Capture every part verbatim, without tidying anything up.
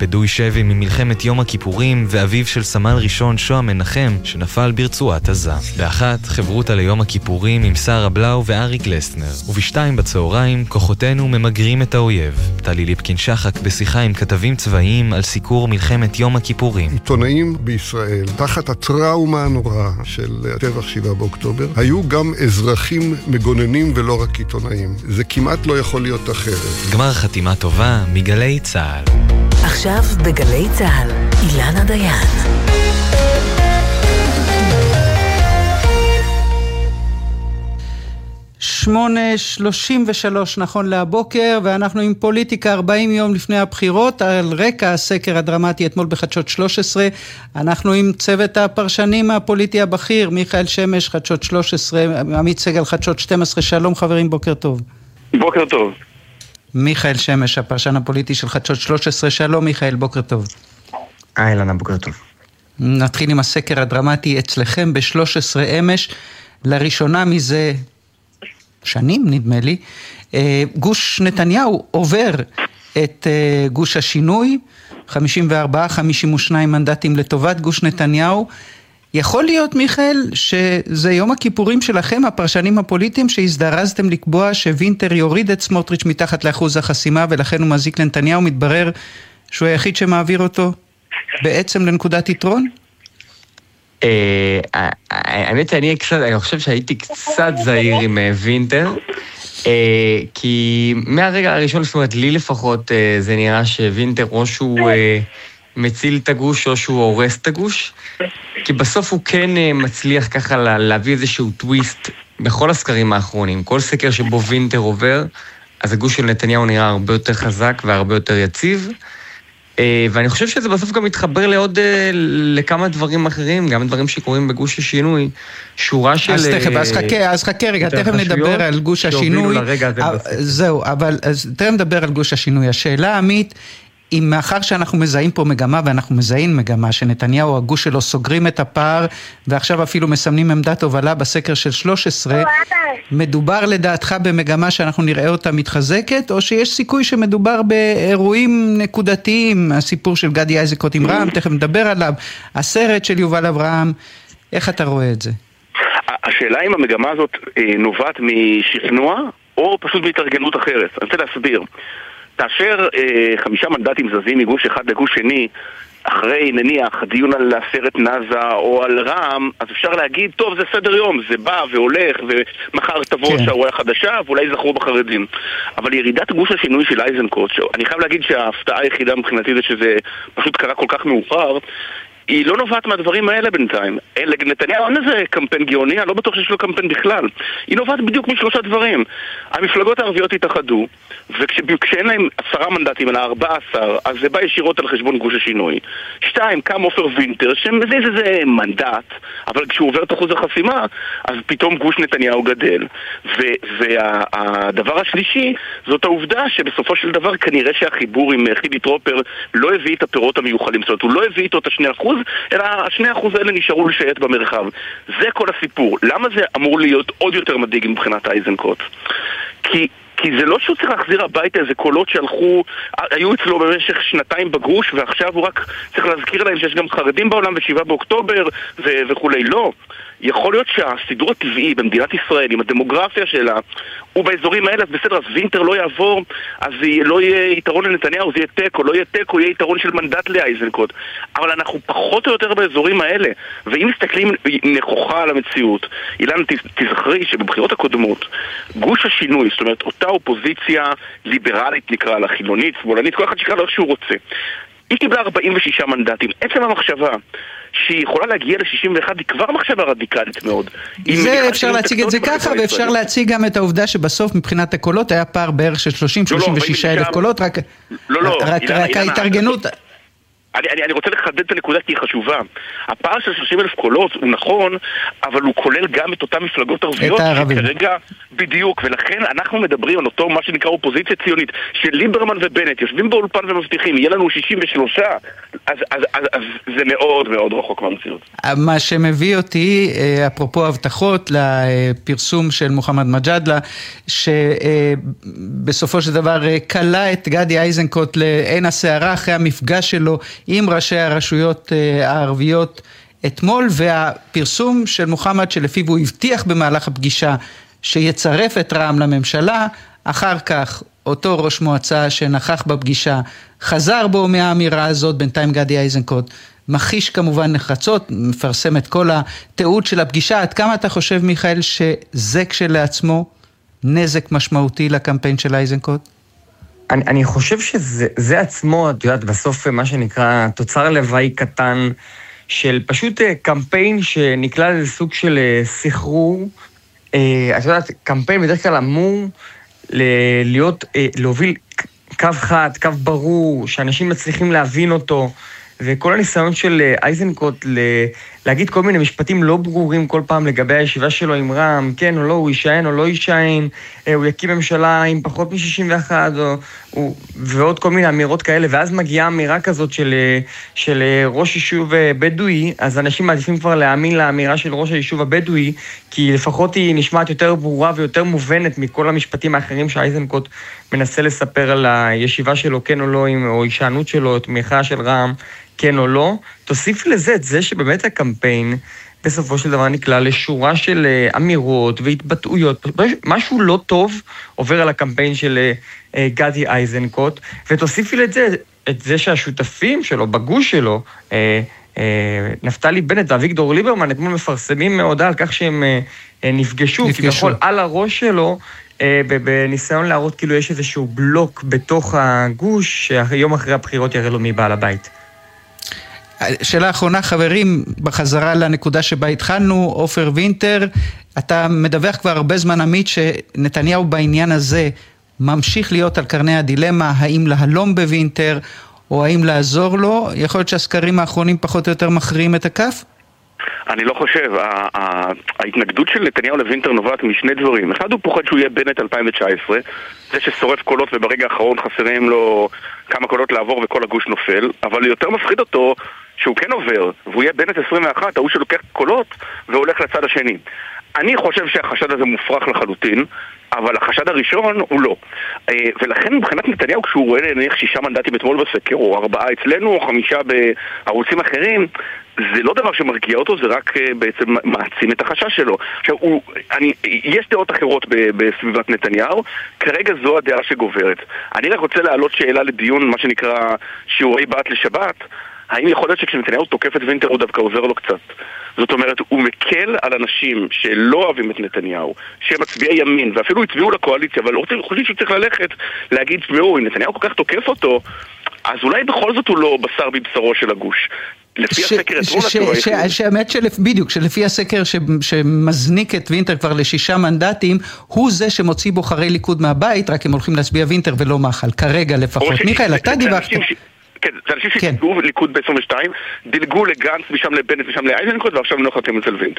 פדוי שבי ממלחמת יום הכיפורים ואביו של סמל ראשון שועה מנחם שנפל ברצועת עזה. באחת חברותה ליום הכיפורים עם שרה בלאו ואריק לסטנר, ובשתיים בצהריים כוחותינו ממגרים את האויב. טלי ליפקין שחק בשיחה עם כתבים צבאיים על סיקור מלחמת יום הכיפורים. עיתונאים בישראל תחת הטראומה הנוראה של הטבח שבעה באוקטובר היו גם אזרחים מגוננים ולא רק עיתונאים. זה כמעט לא יכול להיות אחרת. גמר חתימה טובה מגלי צהל. עכשיו בגלי צהל, אילנה דיין. שמונה שלושים ושלוש נכון להבוקר, ואנחנו עם פוליטיקה ארבעים יום לפני הבחירות, על רקע הסקר הדרמטי אתמול בחדשות שלוש עשרה. אנחנו עם צוות הפרשנים הפוליטי הבכיר, מיכאל שמש, חדשות שלוש עשרה, עמית סגל, חדשות שתים עשרה. שלום חברים, בוקר טוב. בוקר טוב. מיכאל שמש, הפרשן הפוליטי של חדשות שלוש עשרה. שלום מיכאל, בוקר טוב. היי אילנה, בוקר טוב. נתחיל עם הסקר הדרמטי אצלכם ב-שלוש עשרה אמש, לראשונה מזה שנים נדמה לי, גוש נתניהו עובר את גוש השינוי, חמישים וארבעה חמישים ושניים מנדטים לטובת גוש נתניהו. יכול להיות מיכאל שזה יום הכיפורים שלכם, הפרשנים הפוליטיים, שהזדרזתם לקבוע שווינטר יוריד את סמוטריץ' מתחת לאחוז החסימה ולכן הוא מזיק לנתניהו, מתברר שהוא היחיד שמעביר אותו בעצם לנקודת יתרון? האמת שאני קצת, אני חושב שהייתי קצת זהיר עם וינטר, כי מהרגע הראשון, זאת אומרת, לי לפחות זה נראה שווינטר או שהוא מציל את הגוש או שהוא הורס את הגוש, כי בסוף הוא כן מצליח ככה להביא איזשהו טוויסט בכל הסקרים האחרונים. כל סקר שבו וינטר עובר, אז הגוש של נתניהו נראה הרבה יותר חזק והרבה יותר יציב, ואני חושב שזה בסוף גם מתחבר לעוד, לכמה דברים אחרים, גם דברים שקורים בגוש השינוי, שורה של... אז תכף, אז חכה, אז חכה רגע, תכף נדבר על גוש השינוי. זהו, אבל תכף נדבר על גוש השינוי. השאלה עמית, אם מאחר שאנחנו מזהים פה מגמה, ואנחנו מזהים מגמה, שנתניהו, הגוש שלו, סוגרים את הפער, ועכשיו אפילו מסמנים עמדת הובלה בסקר של שלוש עשרה, מדובר לדעתך במגמה שאנחנו נראה אותה מתחזקת, או שיש סיכוי שמדובר באירועים נקודתיים, הסיפור של גדי איזקות עם רע"מ, תכף נדבר עליו, הסרט של יובל אברהם, איך אתה רואה את זה? השאלה אם המגמה הזאת נובעת משכנוע, או פשוט בהתארגנות אחרת. אני רוצה להסביר. כאשר אה, חמישה מנדטים זזים מגוש אחד לגוש שני, אחרי נניח דיון על הסרט נאזה או על רע"מ, אז אפשר להגיד, טוב, זה סדר יום, זה בא והולך, ומחר תבוא כן. שערויה חדשה, ואולי זכרו בחרדים. אבל ירידת גוש השינוי של איזנקוט, אני חייב להגיד שההפתעה היחידה מבחינתי זה שזה פשוט קרה כל כך מאוחר, היא לא נובעת מהדברים האלה בינתיים. נתניהו אין איזה קמפיין גאוני, אני לא בטוח שיש לו קמפיין בכלל. היא נובעת בדיוק משלושה דברים. המפלגות הערביות התאחדו, וכשאין להם עשרה מנדטים אלא ארבעה עשר, אז זה בא ישירות על חשבון גוש השינוי. שתיים, קם עופר וינטר, שמזיז איזה מנדט, אבל כשהוא עובר את אחוז החסימה, אז פתאום גוש נתניהו גדל. והדבר השלישי, זאת העובדה שבסופו של דבר כנראה שהחיבור עם חילי טרופר לא הביא את הפירות המיוחדים. זאת אומרת, הוא לא הביא איתו את השני אחוז, אלא השני אחוז האלה נשארו לשייט במרחב. זה כל הסיפור. למה זה אמור להיות עוד יותר מדאיג מבחינת איזנקוט? כי כי זה לא שהוא צריך להחזיר הביתה איזה קולות שהלכו, היו אצלו במשך שנתיים בגוש, ועכשיו הוא רק צריך להזכיר להם שיש גם חרדים בעולם ושבעה באוקטובר ו- וכולי. לא. יכול להיות שהסידור הטבעי במדינת ישראל, עם הדמוגרפיה שלה, הוא באזורים האלה, אז בסדר, אז וינטר לא יעבור, אז לא יהיה יתרון לנתניהו, זה יהיה טק, או לא יהיה טק, או יהיה יתרון של מנדט לאיזנקוט. אבל אנחנו פחות או יותר באזורים האלה, ואם מסתכלים נכוחה על המציאות, אילן, תזכרי שבבחירות הקודמות, גוש השינוי, זאת אומרת, אותה אופוזיציה ליברלית נקרא לה, חילונית, שמאלנית, כל אחד שקרא לו איך שהוא רוצה, היא קיבלה ארבעים ושישה מנדטים. עצם המחשבה שהיא יכולה להגיע ל-שישים ואחת היא כבר מחשבה רדיקלית מאוד. זה אפשר להציג את זה ככה, ואפשר להציג גם את העובדה שבסוף מבחינת הקולות היה פער בערך של שלושים שלושים ושישה אלף קולות, רק ההתארגנות... אני, אני, אני רוצה לחדד את הנקודה כי היא חשובה. הפער של שלושים אלף קולות הוא נכון, אבל הוא כולל גם את אותן מפלגות ערביות שכרגע בדיוק, ולכן אנחנו מדברים על אותו מה שנקרא אופוזיציה ציונית, שליברמן ובנט יושבים באולפן ומבטיחים, יהיה לנו שישים ושלוש, אז, אז, אז, אז זה מאוד מאוד רחוק מהמציאות. מה שמביא אותי, אפרופו הבטחות, לפרסום של מוחמד מג'אדלה, שבסופו של דבר קלה את גדי איזנקוט לעין הסערה אחרי המפגש שלו עם ראשי הרשויות הערביות אתמול, והפרסום של מוחמד שלפיו הוא הבטיח במהלך הפגישה שיצרף את רע"מ לממשלה, אחר כך אותו ראש מועצה שנכח בפגישה חזר בו מהאמירה הזאת. בינתיים גדי איזנקוט מחיש כמובן נחרצות, מפרסם את כל התיעוד של הפגישה. עד כמה אתה חושב, מיכאל, שזה כשלעצמו נזק משמעותי לקמפיין של איזנקוט? אני, אני חושב שזה עצמו, את יודעת, בסוף מה שנקרא תוצר לוואי קטן של פשוט קמפיין שנקלע לסוג של סחרור. את יודעת, קמפיין בדרך כלל אמור להיות, להוביל קו חד, קו ברור, שאנשים מצליחים להבין אותו, וכל הניסיון של איזנקוט להגיד כל מיני משפטים לא ברורים כל פעם לגבי הישיבה שלו עם רע"מ, כן או לא, הוא יישען או לא יישען, הוא יקים ממשלה עם פחות מ-שישים ואחת, או, הוא, ועוד כל מיני אמירות כאלה, ואז מגיעה אמירה כזאת של, של ראש יישוב בדואי, אז אנשים מעדיפים כבר להאמין לאמירה של ראש היישוב הבדואי, כי לפחות היא נשמעת יותר ברורה ויותר מובנת מכל המשפטים האחרים שאיזנקוט מנסה לספר על הישיבה שלו, כן או לא, או הישענות שלו, תמיכה של רע"מ, כן או לא. תוסיף לזה את זה שבאמת הקמפיין בסופו של דבר נקלע לשורה של אמירות והתבטאויות. משהו לא טוב עובר על הקמפיין של גדי איזנקוט, ותוסיפי לזה את זה שהשותפים שלו, בגוש שלו, נפתלי בנט ואביגדור ליברמן, אתמול מפרסמים מהודעה על כך שהם נפגשו, כביכול על הראש שלו, בניסיון להראות כאילו יש איזשהו בלוק בתוך הגוש, שהיום אחרי הבחירות יראה לו מי בעל הבית. שאלה האחרונה, חברים, בחזרה לנקודה שבה התחלנו, עופר וינטר, אתה מדווח כבר הרבה זמן עמית שנתניהו בעניין הזה ממשיך להיות על קרני הדילמה, האם להלום בווינטר או האם לעזור לו. יכול להיות שהסקרים האחרונים פחות או יותר מכריעים את הכף? אני לא חושב. ההתנגדות של נתניהו לווינטר נובעת משני דברים. אחד, הוא פוחד שהוא יהיה בנט אלפיים תשע עשרה, זה ששורף קולות וברגע האחרון חסרים לו כמה קולות לעבור וכל הגוש נופל, אבל יותר מפחיד אותו שהוא כן עובר, והוא יהיה בנט עשרים ואחת, ההוא שלוקח קולות והולך לצד השני. אני חושב שהחשד הזה מופרך לחלוטין, אבל החשד הראשון הוא לא. ולכן מבחינת נתניהו, כשהוא רואה נניח שישה מנדטים אתמול בסקר, או ארבעה אצלנו, או חמישה בערוצים אחרים, זה לא דבר שמרגיע אותו, זה רק בעצם מעצים את החשש שלו. עכשיו, הוא, אני, יש דעות אחרות בסביבת נתניהו, כרגע זו הדעה שגוברת. אני רק רוצה להעלות שאלה לדיון, מה שנקרא שיעורי בת לשבת, האם יכול להיות שכשנתניהו תוקף את וינטר הוא דווקא עוזר לו קצת? זאת אומרת, הוא מקל על אנשים שלא אוהבים את נתניהו, שהם מצביעי ימין, ואפילו הצביעו לקואליציה, אבל חושבים שהוא צריך ללכת להגיד, תשמעו, אם נתניהו כל כך תוקף אותו, אז אולי בכל זאת הוא לא בשר בבשרו של הגוש. לפי הסקר אתמול... שהאמת בדיוק, שלפי הסקר שמזניק את וינטר כבר לשישה מנדטים, הוא זה שמוציא בוחרי ליכוד מהבית, רק הם הולכים להצביע וינטר ולא מחל, כרגע לפחות. מיכאל, אתה דיווחת... כן, זה אנשים שדילגו ליכוד ב-עשרים ושתיים, דילגו לגנץ, משם לבנט, משם לאיזנקוט, ועכשיו לא חתים אצל וינטר.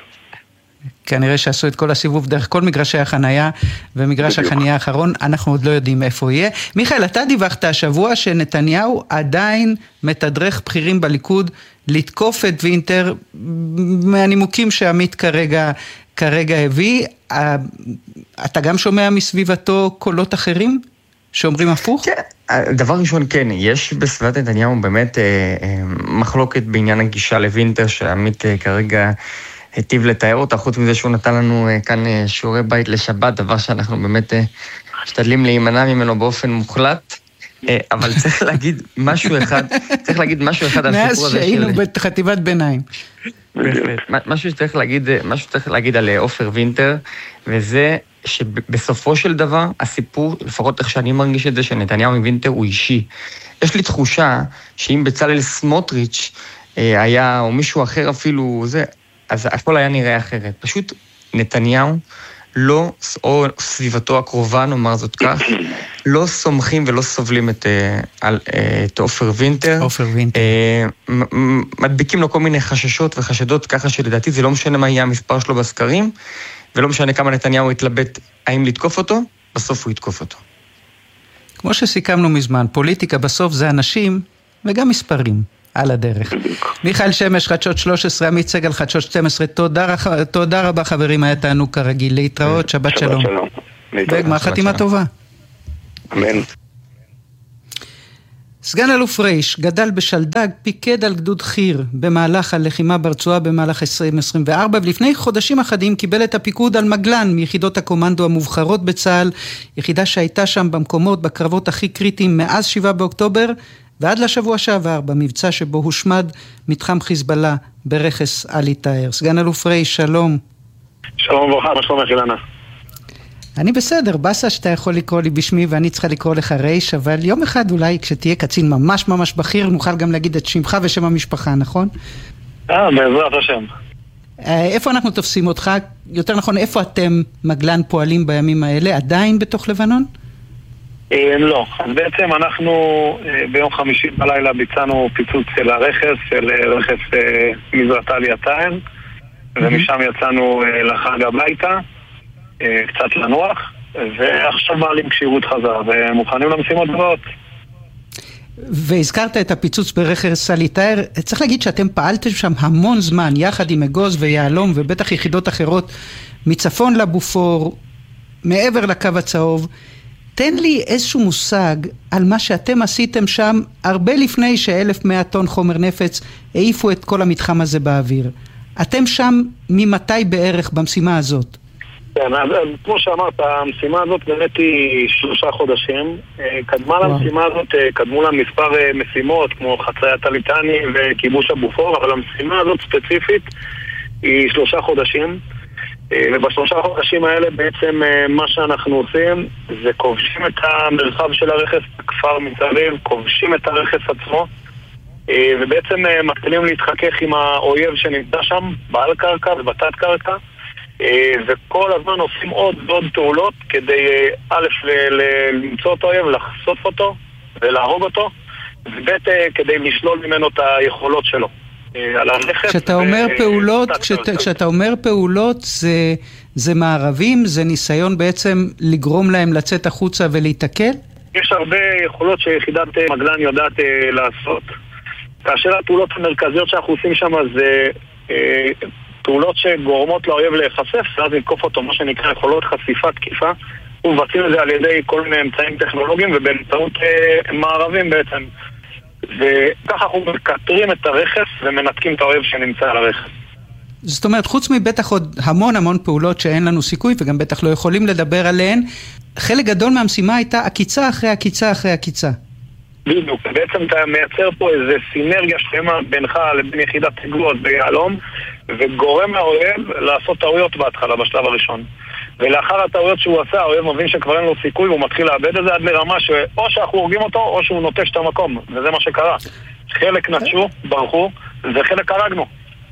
כנראה שעשו את כל הסיבוב דרך כל מגרשי החנייה, ומגרש החנייה האחרון, אנחנו עוד לא יודעים איפה יהיה. מיכאל, אתה דיווחת השבוע שנתניהו עדיין מתדרך בכירים בליכוד לתקוף את וינטר, מהנימוקים שעמית כרגע, כרגע הביא. אתה גם שומע מסביבתו קולות אחרים? שאומרים הפוך? כן, דבר ראשון כן, יש בסביבת נתניהו באמת אה, אה, מחלוקת בעניין הגישה לווינטר, שעמית אה, כרגע היטיב לתאר אותה, חוץ מזה שהוא נתן לנו אה, כאן אה, שיעורי בית לשבת, דבר שאנחנו באמת אה, משתדלים להימנע ממנו באופן מוחלט, אה, אבל צריך להגיד משהו אחד, צריך להגיד משהו אחד על סיפור הזה של... מאז שהיינו בחטיבת ביניים. משהו שצריך להגיד, משהו שצריך להגיד על עופר וינטר, וזה... שבסופו של דבר, הסיפור, לפחות איך שאני מרגיש את זה, שנתניהו עם וינטר הוא אישי. יש לי תחושה שאם בצלאל סמוטריץ' היה, או מישהו אחר אפילו, זה, אז הכל היה נראה אחרת. פשוט נתניהו לא, או סביבתו הקרובה, נאמר זאת כך, לא סומכים ולא סובלים את, את אופר וינטר. אופר וינטר. מדביקים לו כל מיני חששות וחשדות, ככה שלדעתי זה לא משנה מה יהיה המספר שלו בסקרים, ולא משנה כמה נתניהו יתלבט האם לתקוף אותו, בסוף הוא יתקוף אותו. כמו שסיכמנו מזמן, פוליטיקה בסוף זה אנשים וגם מספרים על הדרך. מיכאל שמש, חדשות שלוש עשרה, עמית סגל, חדשות שתים עשרה, תודה, תודה רבה חברים, היה תענוג כרגיל, להתראות, שבת שלום. שבת שלום. וגמר חתימה טובה. אמן. סגן אלוף רייש גדל בשלדג, פיקד על גדוד חיר במהלך הלחימה ברצועה במהלך עשרים עשרים וארבע, ולפני חודשים אחדים קיבל את הפיקוד על מגלן מיחידות הקומנדו המובחרות בצה"ל, יחידה שהייתה שם במקומות, בקרבות הכי קריטיים מאז שבעה באוקטובר, ועד לשבוע שעבר במבצע שבו הושמד מתחם חיזבאללה ברכס עלי טהר. סגן אלוף רייש, שלום. שלום וברכה, מה שלומך אילנה? אני בסדר, בסה שאתה יכול לקרוא לי בשמי ואני צריכה לקרוא לך רייש, אבל יום אחד אולי כשתהיה קצין ממש ממש בכיר נוכל גם להגיד את שמך ושם המשפחה, נכון? אה, בעזרת השם. איפה אנחנו תופסים אותך? יותר נכון, איפה אתם מגלן פועלים בימים האלה? עדיין בתוך לבנון? לא, אז בעצם אנחנו ביום חמישי בלילה ביצענו פיצוץ של הרכס, של רכס מזרעת עלי טהר, ומשם יצאנו לחג הביתה, קצת לנוח, ועכשיו מעלים כשירות חזרה, ומוכנים למשימות גבוהות. והזכרת את הפיצוץ ברכס עלי טהר, צריך להגיד שאתם פעלתם שם המון זמן, יחד עם אגוז ויעלום, ובטח יחידות אחרות, מצפון לבופור, מעבר לקו הצהוב. תן לי איזשהו מושג על מה שאתם עשיתם שם, הרבה לפני שאלף מאה טון חומר נפץ העיפו את כל המתחם הזה באוויר. אתם שם ממתי בערך במשימה הזאת? כן, אז כמו שאמרת, המשימה הזאת באמת היא שלושה חודשים. קדמה למשימה הזאת, קדמו לה מספר משימות, כמו חציית הליטני וכיבוש הבופור, אבל המשימה הזאת ספציפית היא שלושה חודשים. ובשלושה חודשים האלה בעצם מה שאנחנו עושים זה כובשים את המרחב של הרכס, הכפר מסביב, כובשים את הרכס עצמו, ובעצם מתחילים להתחכך עם האויב שנמצא שם, בעל קרקע ובתת קרקע, וכל הזמן עושים עוד ועוד פעולות כדי א' למצוא את האויב, לחשוף אותו ולהרוג אותו, וב' כדי לשלול ממנו את היכולות שלו. כשאתה אומר פעולות, כשאתה אומר פעולות זה, זה מערבים, זה ניסיון בעצם לגרום להם לצאת החוצה ולהתעכל? יש הרבה יכולות שיחידת מגלן יודעת לעשות. כאשר הפעולות המרכזיות שאנחנו עושים שם זה פעולות שגורמות לאויב להיחשף, ואז נתקוף אותו, מה שנקרא יכולות חשיפה, תקיפה, ומבצעים את זה על ידי כל מיני אמצעים טכנולוגיים ובאמצעות מערבים בעצם. וככה אנחנו מקטרים את הרכס ומנתקים את האויב שנמצא על הרכס. זאת אומרת, חוץ מבטח עוד המון המון פעולות שאין לנו סיכוי וגם בטח לא יכולים לדבר עליהן, חלק גדול מהמשימה הייתה עקיצה אחרי עקיצה אחרי עקיצה. בדיוק, בעצם אתה מייצר פה איזה סינרגיה שלמה בינך לבין יחידת אגוז ביעלום, וגורם לאויב לעשות טעויות בהתחלה בשלב הראשון. ולאחר הטעויות שהוא עשה, האויב מבין שכבר אין לו סיכוי, והוא מתחיל לאבד את זה עד לרמה שאו שאנחנו הורגים אותו, או שהוא נוטש את המקום. וזה מה שקרה. חלק נטשו, ברחו, וחלק הרגנו.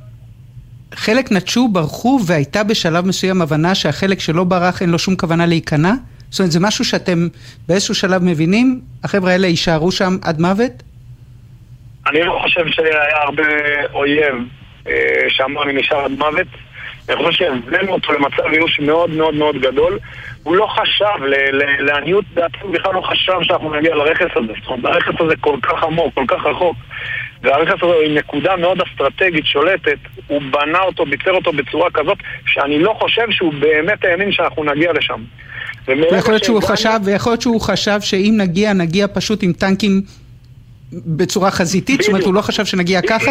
חלק נטשו, ברחו, והייתה בשלב מסוים הבנה שהחלק שלא ברח אין לו שום כוונה להיכנע? זאת אומרת, זה משהו שאתם באיזשהו שלב מבינים? החבר'ה האלה יישארו שם עד מוות? אני לא חושב שהיה הרבה אויב שאמר אני נשאר עד מוות. אני חושב שהבאנו אותו למצב איוש מאוד מאוד מאוד גדול. הוא לא חשב, לעניות דעתו בכלל לא חשב שאנחנו נגיע לרכס הזה. זאת אומרת, הרכס הזה כל כך עמוק, כל כך רחוק. והרכס הזה היא נקודה מאוד אסטרטגית, שולטת. הוא בנה אותו, ביצר אותו בצורה כזאת, שאני לא חושב שהוא באמת האמין שאנחנו נגיע לשם. ויכול להיות שהוא חשב, ויכול להיות שהוא חשב שאם נגיע, נגיע פשוט עם טנקים בצורה חזיתית. זאת אומרת, הוא לא חשב שנגיע ככה?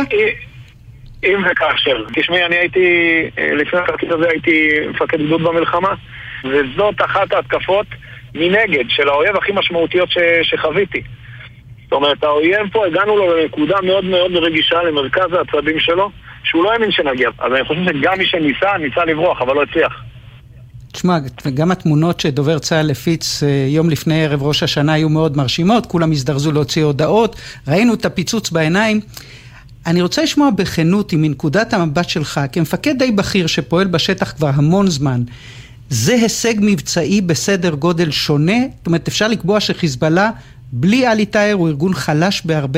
אם וכאשר. תשמעי, אני הייתי, לפני התפקיד הזה הייתי מפקד גדוד במלחמה, וזאת אחת ההתקפות מנגד של האויב הכי משמעותיות ש, שחוויתי. זאת אומרת, האויב פה, הגענו לו לנקודה מאוד מאוד רגישה למרכז העצבים שלו, שהוא לא האמין שנגיע. אז אני חושב שגם מי שניסה, ניסה לברוח, אבל לא הצליח. תשמע, גם התמונות שדובר צה"ל הפיץ יום לפני ערב ראש השנה היו מאוד מרשימות, כולם הזדרזו להוציא הודעות, ראינו את הפיצוץ בעיניים. אני רוצה לשמוע בכנות עם מנקודת המבט שלך, כמפקד די בכיר שפועל בשטח כבר המון זמן, זה הישג מבצעי בסדר גודל שונה? זאת אומרת, אפשר לקבוע שחיזבאללה בלי עלי טאהר הוא ארגון חלש בהרבה?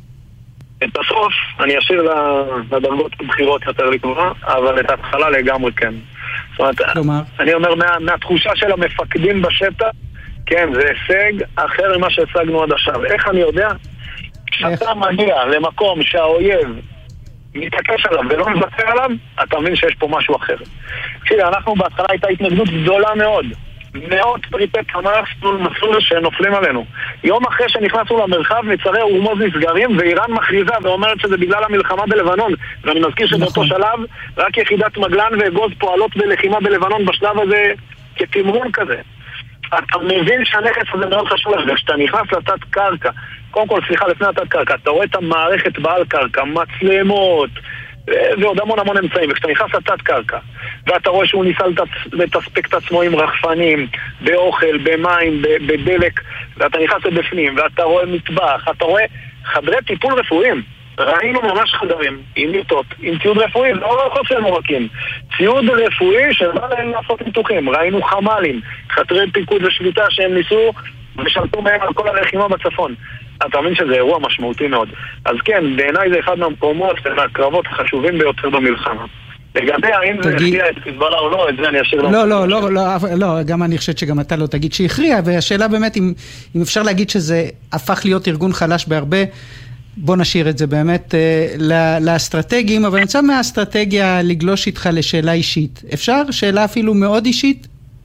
את הסוף אני אשאיר לדרגות בחירות יותר לקבוע, אבל את ההתחלה לגמרי כן. זאת אומרת, כלומר? אני אומר, מה, מהתחושה של המפקדים בשטח, כן, זה הישג אחר ממה שהשגנו עד עכשיו. איך אני יודע? כשאתה מגיע למקום שהאויב מתעקש עליו ולא מבצע עליו, אתה מבין שיש פה משהו אחר. כשאלה, אנחנו בהתחלה הייתה התנגדות גדולה מאוד. מאות פריטי קמ"ח מסלול שנופלים עלינו. יום אחרי שנכנסנו למרחב, מצרי הורמוז נסגרים, ואיראן מכריזה ואומרת שזה בגלל המלחמה בלבנון. ואני מזכיר שבאותו שלב, רק יחידת מגלן ואגוז פועלות בלחימה בלבנון בשלב הזה כתמרון כזה. אתה מבין שהנכס הזה מאוד חשוב לך, כשאתה נכנס לתת קרקע, קודם כל, סליחה, לפני לתת קרקע, אתה רואה את המערכת בעל קרקע, מצלמות, ועוד המון המון אמצעים, וכשאתה נכנס לתת קרקע, ואתה רואה שהוא ניסה לתספק את עצמו עם רחפנים, באוכל, במים, בדלק, ואתה נכנס לבפנים, ואתה רואה מטבח, אתה רואה חדרי טיפול רפואיים, ראינו ממש חדרים, עם מיטות, עם ציוד רפואי, לא חוסר מורקים, ציוד רפואי שבא להם לעשות ניתוחים, ראינו חמלים, חדרי פיקוד ושביטה שהם ניסו ושלטו מהם על כל הלחימה בצפון. אתה מבין שזה אירוע משמעותי מאוד. אז כן, בעיניי זה אחד מהמקומות ומהקרבות החשובים ביותר במלחמה. לגבי האם זה הכריע את חיזבאללה או לא, את זה אני אשאיר לו. לא, לא, לא, לא, גם אני חושבת שגם אתה לא תגיד שהכריע, והשאלה באמת אם אפשר להגיד שזה הפך להיות ארגון חלש בהרבה, בוא נשאיר את זה באמת לאסטרטגיים, אבל אני רוצה מהאסטרטגיה לגלוש איתך לשאלה אישית. אפשר? שאלה אפילו מאוד אישית?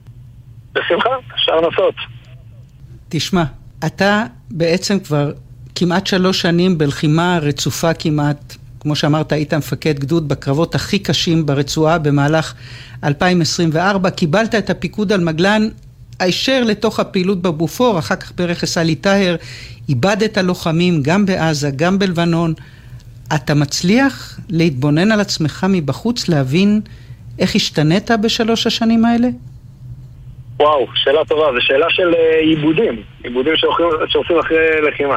בשמחה, אפשר לנסות. תשמע, אתה בעצם כבר כמעט שלוש שנים בלחימה רצופה כמעט, כמו שאמרת, היית מפקד גדוד בקרבות הכי קשים ברצועה במהלך אלפיים עשרים וארבע, קיבלת את הפיקוד על מגלן, הישר לתוך הפעילות בבופור, אחר כך ברכס עלי טאהר, איבדת לוחמים גם בעזה, גם בלבנון. אתה מצליח להתבונן על עצמך מבחוץ, להבין איך השתנית בשלוש השנים האלה? וואו, שאלה טובה, זו שאלה של עיבודים, עיבודים שעושים אחרי לחימה.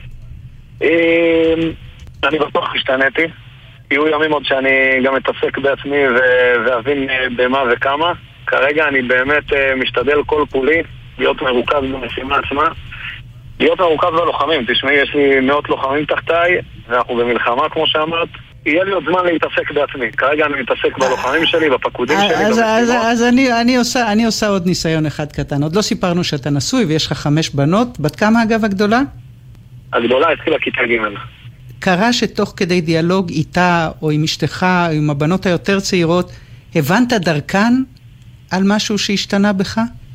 אני בטוח השתניתי, יהיו ימים עוד שאני גם אתעסק בעצמי ואבין במה וכמה. כרגע אני באמת משתדל כל כולי להיות מרוכז במשימה עצמה, להיות מרוכז בלוחמים. תשמעי, יש לי מאות לוחמים תחתיי, ואנחנו במלחמה כמו שאמרת. יהיה לי עוד זמן להתעסק בעצמי. כרגע אני מתעסק בלוחמים שלי, בפקודים שלי, במשימות. אז אני עושה, אני עושה עוד ניסיון אחד קטן. עוד לא סיפרנו שאתה נשוי ויש לך חמש בנות. בת כמה אגב הגדולה? הגדולה התחילה כיתה ג'. קרה שתוך כדי דיאלוג איתה או עם אשתך או עם הבנות היותר צעירות, הבנת דרכן על משהו שהשתנה בך?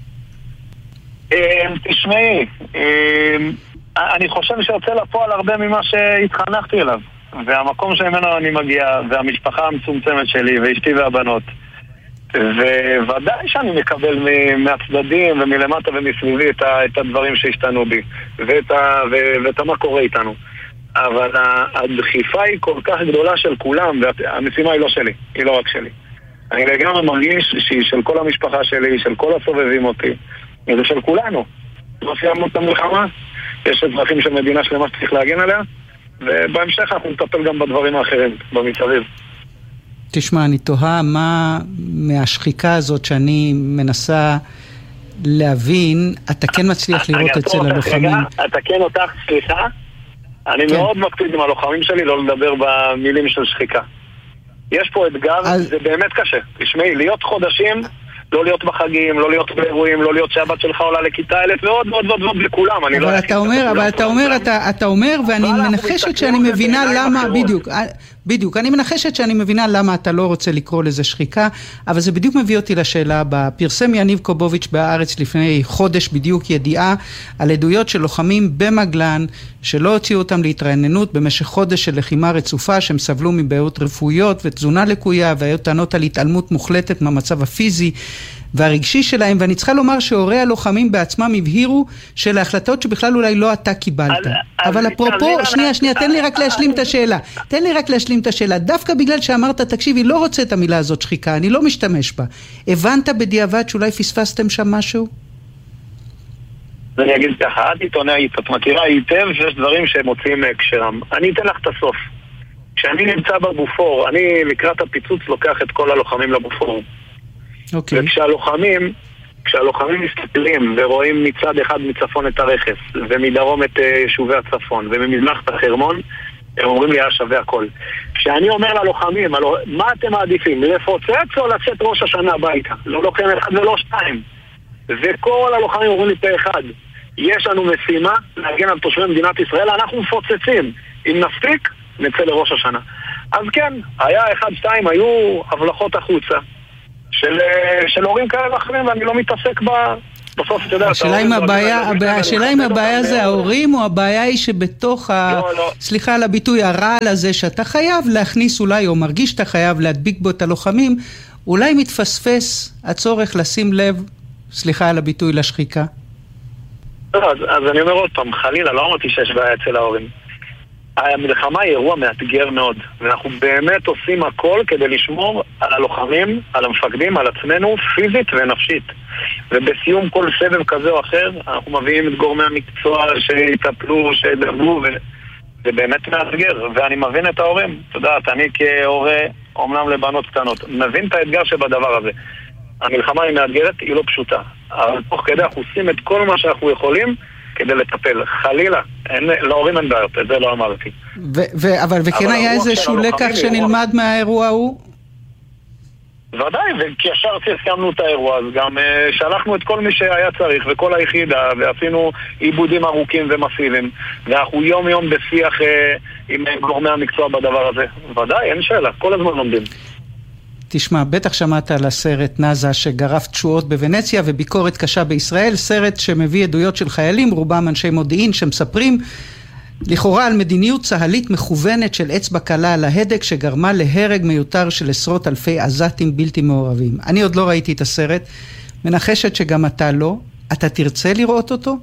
תשמעי, אני חושב שיוצא לפועל הרבה ממה שהתחנכתי אליו. והמקום שממנו אני מגיע, והמשפחה המצומצמת שלי, ואשתי והבנות. וודאי שאני מקבל מהצדדים ומלמטה ומסביבי את, ה, את הדברים שהשתנו בי, ואת, ה, ו, ואת מה קורה איתנו. אבל הדחיפה היא כל כך גדולה של כולם, והמשימה היא לא שלי, היא לא רק שלי. אני לגמרי מרגיש שהיא של כל המשפחה שלי, של כל הסובבים אותי, וזה של כולנו. לא סיימנו את המלחמה, יש אזרחים של מדינה שלמה שצריך להגן עליה, ובהמשך אנחנו נטפל גם בדברים האחרים, במסביב. תשמע, אני תוהה מה מהשחיקה הזאת שאני מנסה להבין, אתה כן מצליח לראות אצל הלוחמים. אתה כן אותך, סליחה? אני מאוד מקפיד עם הלוחמים שלי לא לדבר במילים של שחיקה. יש פה אתגר, זה באמת קשה. תשמעי, להיות חודשים, לא להיות בחגים, לא להיות באירועים, לא להיות שהבת שלך עולה לכיתה אלף, ועוד ועוד ועוד ועוד לכולם. אבל אתה אומר, אבל אתה אומר, אתה אומר, ואני מנחשת שאני מבינה למה, בדיוק, בדיוק, אני מנחשת שאני מבינה למה אתה לא רוצה לקרוא לזה שחיקה, אבל זה בדיוק מביא אותי לשאלה הבאה. פרסם יניב קובוביץ' בהארץ לפני חודש בדיוק ידיעה על עדויות של לוחמים במגלן, שלא הוציאו אותם להתרעננות במשך חודש של לחימה רצופה, שהם סבלו מבעיות רפואיות ותזונה לקויה, והיו טענות על התעלמות מוחלטת מהמצב הפיזי והרגשי שלהם, ואני צריכה לומר שהורי הלוחמים בעצמם הבהירו של ההחלטות שבכלל אולי לא אתה קיבלת. אבל אפרופו, שנייה, שנייה, תן לי רק להשלים את השאלה. תן לי רק להשלים את השאלה. דווקא בגלל שאמרת, תקשיבי, לא רוצה את המילה הזאת שחיקה, אני לא משתמש בה. הבנת בדיעבד שאולי פספסתם שם משהו? אני אגיד ככה, את עיתונאית, את מכירה היטב שיש דברים שהם מוצאים מהקשרם. אני אתן לך את הסוף. כשאני נמצא בבופור, אני לקראת הפיצוץ לוקח את כל הלוחמים לבופור. Okay. וכשהלוחמים, כשהלוחמים מסתכלים ורואים מצד אחד מצפון את הרכס, ומדרום את יישובי הצפון, וממזרח את החרמון, הם אומרים לי, היה שווה הכל. כשאני אומר ללוחמים, מה אתם מעדיפים? לפוצץ או לצאת ראש השנה הביתה? לא לוחם אחד ולא שתיים. וכל הלוחמים אומרים לי פה אחד, יש לנו משימה להגן על תושבי מדינת ישראל, אנחנו מפוצצים. אם נפסיק, נצא לראש השנה. אז כן, היה אחד, שתיים, היו הבלחות החוצה של, של הורים כאלה ואחרים, ואני לא מתעסק ב... בסוף, אתה יודע, השאלה אם הבעיה, השאלה אם הבעיה זה ההורים, או הבעיה היא שבתוך ה... סליחה על הביטוי, הרעל הזה שאתה חייב להכניס אולי, או מרגיש שאתה חייב להדביק בו את הלוחמים, אולי מתפספס הצורך לשים לב, סליחה על הביטוי, לשחיקה. אז, אז אני אומר עוד פעם, חלילה, לא אמרתי שיש בעיה אצל ההורים. המלחמה היא אירוע מאתגר מאוד, ואנחנו באמת עושים הכל כדי לשמור על הלוחמים, על המפקדים, על עצמנו, פיזית ונפשית. ובסיום כל סבב כזה או אחר, אנחנו מביאים את גורמי המקצוע שיטפלו, שידברו, וזה באמת מאתגר. ואני מבין את ההורים. אתה יודעת, אני כהורה, אומנם לבנות קטנות, מבין את האתגר שבדבר הזה. המלחמה היא מאתגרת, היא לא פשוטה. אבל תוך כדי אנחנו עושים את כל מה שאנחנו יכולים כדי לטפל. חלילה, אין, להורים אין בעיות, את זה לא אמרתי. ו- ו- אבל וכן היה איזשהו לקח שנלמד מהאירוע ההוא? ודאי, וכישר סיימנו את האירוע, אז גם uh, שלחנו את כל מי שהיה צריך וכל היחידה, ועשינו עיבודים ארוכים ומסיביים, ואנחנו יום יום בשיח uh, עם גורמי המקצוע בדבר הזה. ודאי, אין שאלה, כל הזמן לומדים. תשמע, בטח שמעת על הסרט נאזה שגרף תשואות בוונציה וביקורת קשה בישראל, סרט שמביא עדויות של חיילים, רובם אנשי מודיעין, שמספרים לכאורה על מדיניות צהלית מכוונת של אצבע קלה על ההדק שגרמה להרג מיותר של עשרות אלפי עזתים בלתי מעורבים. אני עוד לא ראיתי את הסרט, מנחשת שגם אתה לא. אתה תרצה לראות אותו?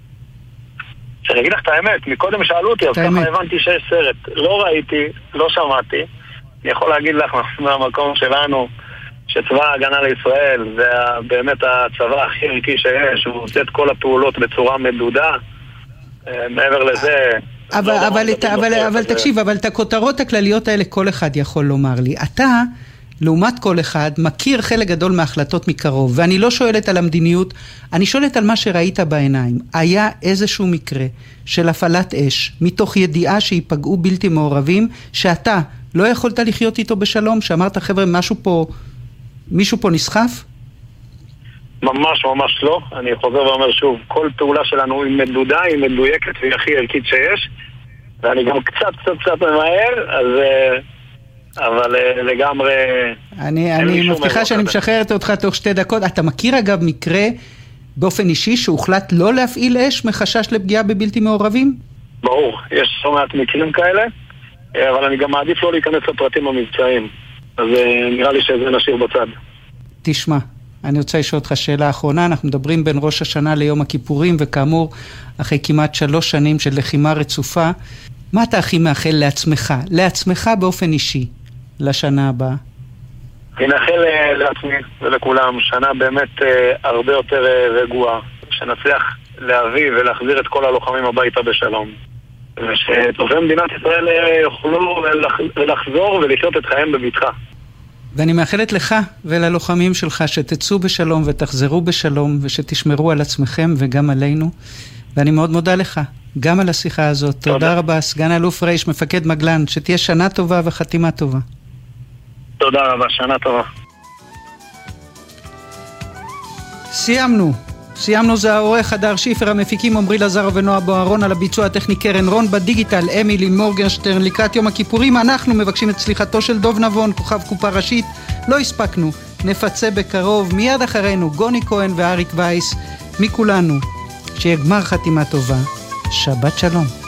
שאני אגיד לך את האמת, מקודם שאלו אותי, אז ככה הבנתי שיש סרט. לא ראיתי, לא שמעתי. אני יכול להגיד לך מהמקום שלנו שצבא ההגנה לישראל זה באמת הצבא הכי ערכי שיש, הוא עושה את כל הפעולות בצורה מדודה. מעבר לזה... אבל, לא אבל, את, אבל, אבל תקשיב, אבל את הכותרות הכלליות האלה כל אחד יכול לומר לי. אתה, לעומת כל אחד, מכיר חלק גדול מההחלטות מקרוב, ואני לא שואלת על המדיניות, אני שואלת על מה שראית בעיניים. היה איזשהו מקרה של הפעלת אש, מתוך ידיעה שיפגעו בלתי מעורבים, שאתה לא יכולת לחיות איתו בשלום, שאמרת, חבר'ה, משהו פה, מישהו פה נסחף? ממש ממש לא. אני חוזר ואומר שוב, כל פעולה שלנו היא מדודה, היא מדויקת והיא הכי ערכית שיש, ואני גם קצת קצת קצת ממהר, אז... אבל לגמרי... אני, אני מבטיחה שאני משחררת אותך תוך שתי דקות. אתה מכיר אגב מקרה באופן אישי שהוחלט לא להפעיל אש מחשש לפגיעה בבלתי מעורבים? ברור, יש לא מעט מקרים כאלה, אבל אני גם מעדיף לא להיכנס לפרטים המבצעיים, אז נראה לי שזה נשאיר בצד. תשמע, אני רוצה לשאול אותך שאלה אחרונה. אנחנו מדברים בין ראש השנה ליום הכיפורים, וכאמור, אחרי כמעט שלוש שנים של לחימה רצופה, מה אתה הכי מאחל לעצמך, לעצמך באופן אישי, לשנה הבאה? אני מאחל לעצמי ולכולם שנה באמת הרבה יותר רגועה, שנצליח להביא ולהחזיר את כל הלוחמים הביתה בשלום, ושטובי מדינת ישראל יוכלו לחזור ולחיות את חייהם בביטחה. ואני מאחלת לך וללוחמים שלך שתצאו בשלום ותחזרו בשלום ושתשמרו על עצמכם וגם עלינו, ואני מאוד מודה לך גם על השיחה הזאת. תודה, תודה רבה, סגן אלוף רייש, מפקד מגלן, שתהיה שנה טובה וחתימה טובה. תודה רבה, שנה טובה. סיימנו. סיימנו. זה העורך הדר שיפר, המפיקים עמרי לזר ונועה בוערון, על הביצוע הטכני קרן רון, בדיגיטל אמילי מורגנשטרן. לקראת יום הכיפורים אנחנו מבקשים את סליחתו של דוב נבון, כוכב קופה ראשית. לא הספקנו, נפצה בקרוב. מיד אחרינו גוני כהן ואריק וייס. מכולנו, שיהיה גמר חתימה טובה. שבת שלום.